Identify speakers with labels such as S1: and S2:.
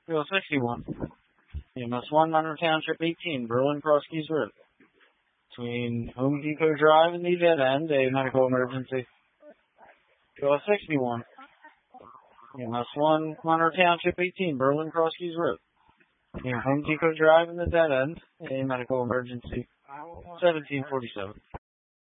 S1: Bill 61. EMS 1, Monroe Township 18, Berlin Cross Keys Road. Between Home Depot Drive and the dead end, a medical emergency. Bill 61. EMS 1, Monroe Township 18, Berlin Cross Keys Road. Between Home Depot Drive and the dead end, a medical emergency. 1747.